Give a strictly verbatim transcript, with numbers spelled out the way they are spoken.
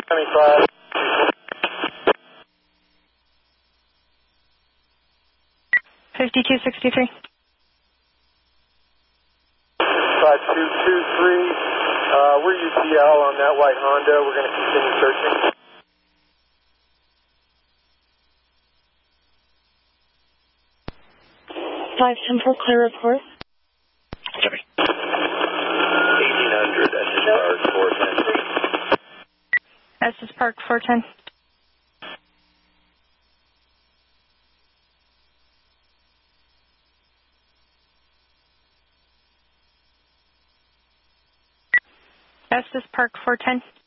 seventy-five. fifty-two sixty-three. five two two three. Uh, we're U T L on that white Honda. We're going to continue searching. five ten for clear report. eighteen hundred, Estes Park, four ten. Estes Park, four ten. Estes Park, four ten.